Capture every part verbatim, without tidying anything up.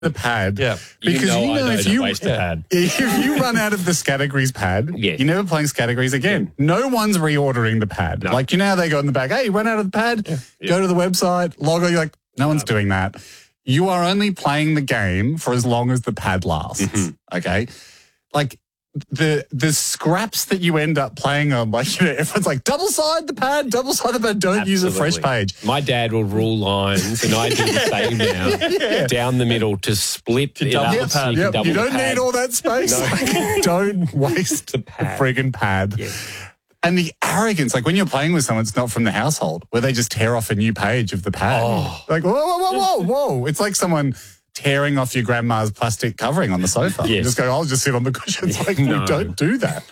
the pad. Yeah. Because you know, you know, I know if to you waste the pad. if you run out of the Scattergories pad, Yes. you're never playing Scattergories again. No one's reordering the pad. No. Like, you know how they go in the back, hey, you run out of the pad, Yeah. go to the website, log on. You're like, no one's doing that. You are only playing the game for as long as the pad lasts. Mm-hmm. Okay? Like, the the scraps that you end up playing on, like, you know, everyone's like, double side the pad, double side the pad, don't use a fresh Absolutely. page. My dad will rule lines, and I do the same now, Yeah. down the middle to split it double up the so pad. you can Yep, double you the don't pad. need all that space. Like, don't waste the, pad. friggin' pad. Yeah. And the arrogance, like when you're playing with someone that's not from the household, where they just tear off a new page of the pad. Oh. Like, whoa, whoa, whoa, whoa, whoa. It's like someone tearing off your grandma's plastic covering on the sofa. You Yes. just go, I'll just sit on the cushions. Like, No. we don't do that.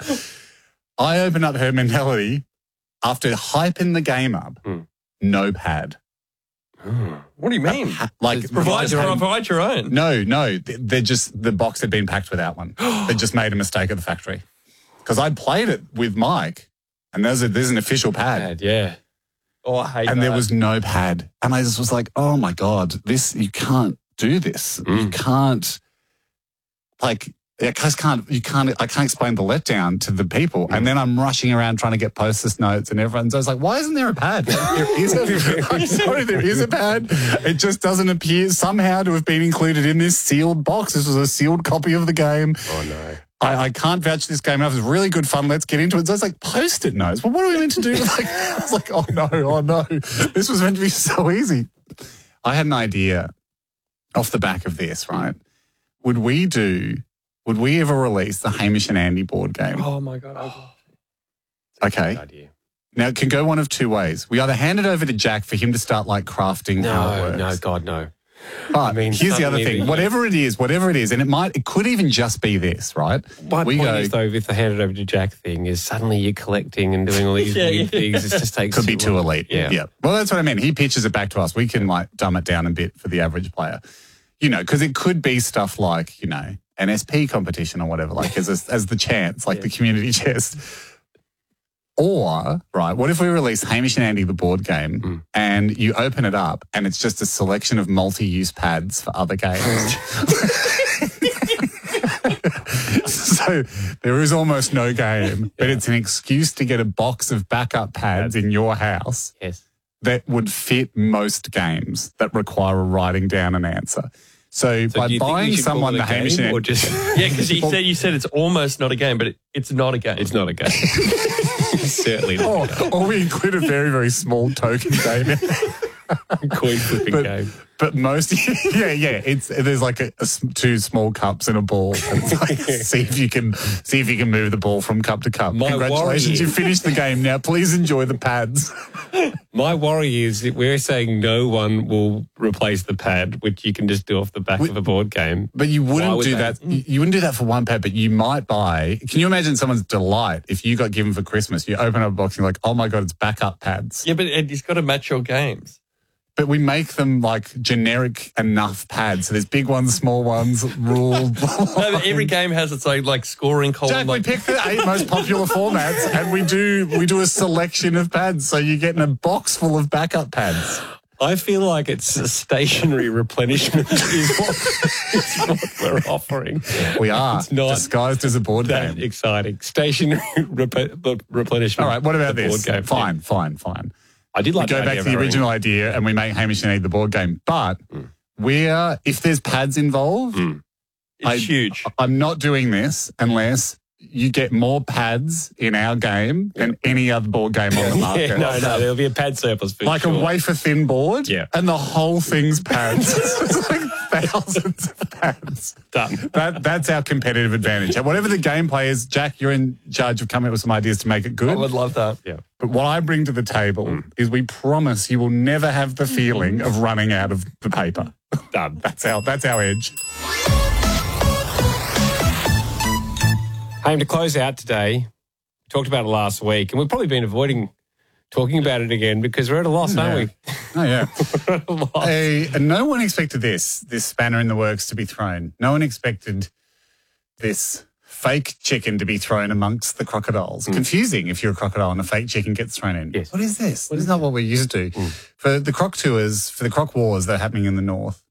I open up her mentality after hyping the game up, Mm. no pad. What do you mean? Ha- Like, Provide, provide your own- provide your own. No, no. th- They're just, the box had been packed without one. They just made a mistake at the factory. Because I played it with Mike, and there's, a, there's an official pad, Pad, yeah. Oh, I hate and that. there was no pad. And I just was like, oh my God, this, you can't do this. You Mm. can't, like, I just can't, you can't, I can't explain the letdown to the people. And then I'm rushing around trying to get post-it notes and everyone's always like, why isn't there a pad? There is a, I'm sorry, there is a pad. It just doesn't appear somehow to have been included in this sealed box. This was a sealed copy of the game. Oh, no. I, I can't vouch this game enough. It's really good fun. Let's get into it. So it's like post-it notes. Well, what are we meant to do? Like, I was like, oh no, oh no. This was meant to be so easy. I had an idea off the back of this, right? Would we do, would we ever release the Hamish and Andy board game? Oh, my God. I- Okay. Good idea. Now, it can go one of two ways. We either hand it over to Jack for him to start like crafting how it No, works. no, God, no. But I mean, here's the other suddenly thing. the- Whatever it is, whatever it is, and it might, it could even just be this, right? My we point go, is, though, with the hand it over to Jack thing, is suddenly you're collecting and doing all these Yeah, weird yeah. things. It just takes could be too long. elite. Yeah. yeah. Well, that's what I mean. He pitches it back to us. We can like dumb it down a bit for the average player, you know, because it could be stuff like, you know, an S P competition or whatever, like as a, as the chance, like Yeah. the community chest. Or, right, what if we release Hamish and Andy, the board game, Mm. and you open it up and it's just a selection of multi-use pads for other games? So there is almost no game, but it's an excuse to get a box of backup pads in your house Yes. that would fit most games that require writing down an answer. So, So by do you think we buying should call someone it the a Hamish game and or just Yeah, because you said, you said it's almost not a game, but it, it's not a game. it's not a game. It's certainly not a or, or we include a very, very small token game. game. Coin flipping But, game. but most, yeah, yeah, it's there's like a, a s- two small cups and a ball. And it's like, see if you can see if you can move the ball from cup to cup. My Congratulations, worry- you finished the game. Now, please enjoy the pads. My worry is that we're saying no one will replace the pad, which you can just do off the back We- of a board game. But you Why wouldn't would do they? that. You you wouldn't do that for one pad, but you might buy. Can you imagine someone's delight if you got given for Christmas? You open up a box and you're like, oh my God, it's backup pads. Yeah, but it, it's got to match your games. But we make them like generic enough pads. So there's big ones, small ones, ruled. No, but every game has its own like scoring column. Jack, we like, pick the eight most popular formats and we do we do a selection of pads. So you're getting a box full of backup pads. I feel like it's a stationary replenishment is what, is what we're offering. We are It's not disguised as a board That game. exciting. Stationary rep- replenishment. All right, what about The this? board game. Fine, fine, fine. I did We like go the back idea to the of having- original idea and we make Hamish and Andy the board game. But Mm. we're if there's pads involved, Mm. it's I- huge. I'm not doing this unless you get more pads in our game than any other board game on the market. Yeah, no, no, there'll be a pad surplus for Like sure. a wafer thin board, Yeah. and the whole thing's pads. It's like thousands of pads. Done. That that's our competitive advantage. And whatever the gameplay is, Jack, you're in charge of coming up with some ideas to make it I good. would love that. Yeah. But what I bring to the table Mm. is we promise you will never have the feeling of running out of the paper. Done. That's our that's our edge. Hey, to close out today, we talked about it last week, and we've probably been avoiding talking about it again because we're at a loss, Yeah. aren't we? Oh yeah. We're at a loss. A, and no one expected this, this spanner in the works to be thrown. No one expected this fake chicken to be thrown amongst the crocodiles. Confusing if you're a crocodile and a fake chicken gets thrown in. Yes. What is this? This is not what we're used to. For the croc tours, for the croc wars that are happening in the north,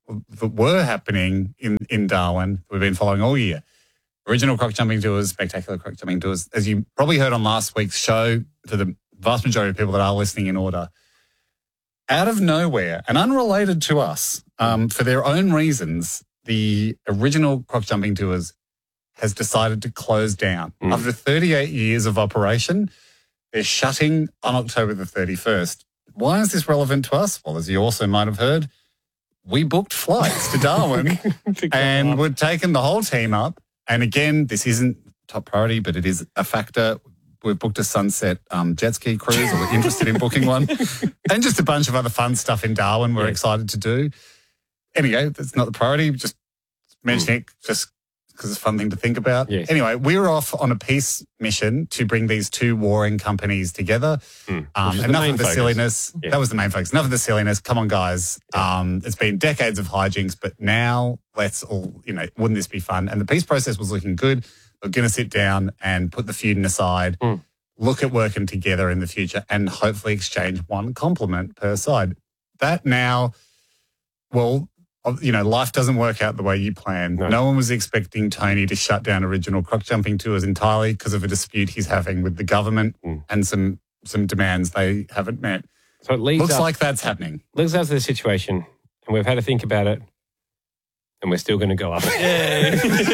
that were happening in, in Darwin, we've been following all year. Original croc jumping tours, spectacular croc jumping tours. As you probably heard on last week's show, to the vast majority of people that are listening in order, out of nowhere and unrelated to us, um, for their own reasons, the original croc jumping tours has decided to close down. Mm. After thirty-eight years of operation, they're shutting on October the thirty-first. Why is this relevant to us? Well, as you also might have heard, we booked flights to Darwin and we'd taken the whole team up. And again, this isn't top priority, but it is a factor. We've booked a sunset um, jet ski cruise, or we're interested in booking one, and just a bunch of other fun stuff in Darwin we're yeah. excited to do. Anyway, that's not the priority. Just mention mm. it just because it's a fun thing to think about. Yes. Anyway, we were off on a peace mission to bring these two warring companies together. Mm. Um, enough of the focus. silliness. Yeah. That was the main focus. Enough of the silliness. Come on, guys. Yeah. Um, it's been decades of hijinks, but now let's all, you know, wouldn't this be fun? And the peace process was looking good. We're going to sit down and put the feuding aside, mm. look at working together in the future, and hopefully exchange one compliment per side. That now, well, you know, life doesn't work out the way you plan. No, no one was expecting Tony to shut down original croc jumping tours entirely because of a dispute he's having with the government mm. and some some demands they haven't met. So it leads looks up, like that's happening. Leads us to the situation, and we've had to think about it, and we're still going to go up. Yeah.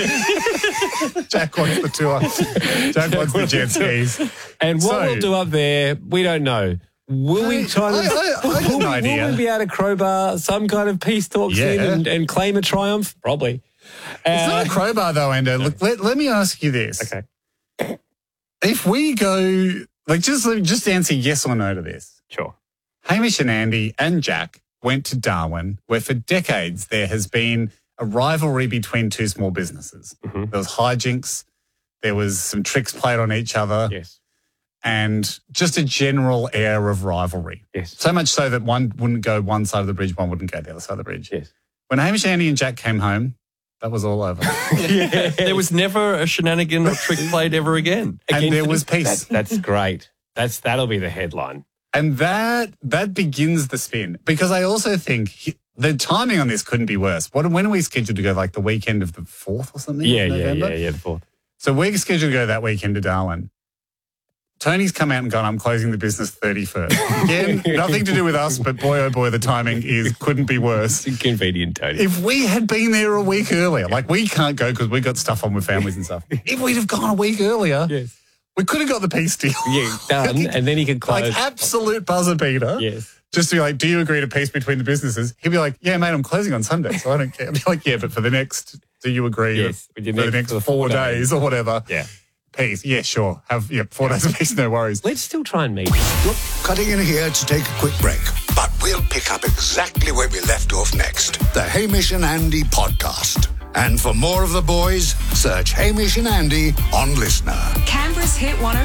Jack wants the tour. Jack, Jack wants the jet skis. And what so, we'll do up there, we don't know. Will we try to? I, I, I have will, no we, idea. will we be able to crowbar some kind of peace talks yeah. in and, and claim a triumph? Probably. It's uh, not a crowbar though, Endo. Look, let, let me ask you this. Okay. If we go, like, just just answer yes or no to this. Sure. Hamish and Andy and Jack went to Darwin, where for decades there has been a rivalry between two small businesses. Mm-hmm. There was hijinks. There was some tricks played on each other. Yes. And just a general air of rivalry. Yes. So much so that one wouldn't go one side of the bridge, one wouldn't go the other side of the bridge. Yes. When Hamish, Andy and Jack came home, that was all over. Yeah. There was never a shenanigan or trick played ever again. And Again, there was peace. That, that's great. That's That'll be the headline. And that that begins the spin. Because I also think he, the timing on this couldn't be worse. What, when are we scheduled to go, like the weekend of the fourth or something? Yeah, yeah, yeah, yeah, the fourth. So we're scheduled to go that weekend to Darwin. Tony's come out and gone, I'm closing the business thirty-first. Again, nothing to do with us, but boy, oh boy, the timing is couldn't be worse. It's convenient, Tony. If we had been there a week earlier, like we can't go because we got stuff on with families and stuff. If we'd have gone a week earlier, yes. we could have got the peace deal. Yeah, done, and then he could close. Like absolute buzzer beater. Yes. Just to be like, do you agree to peace between the businesses? He'd be like, yeah, mate, I'm closing on Sunday, so I don't care. I'd be like, yeah, but for the next, do you agree yes, for next, the next for the four, four days, days or whatever? Yeah. Peace. Yeah, sure. Have yeah, four days of peace, no worries. Let's still try and meet. Look, cutting in here to take a quick break, but we'll pick up exactly where we left off next. The Hamish and Andy podcast. And for more of the boys, search Hamish and Andy on Listener. Canberra's Hit one oh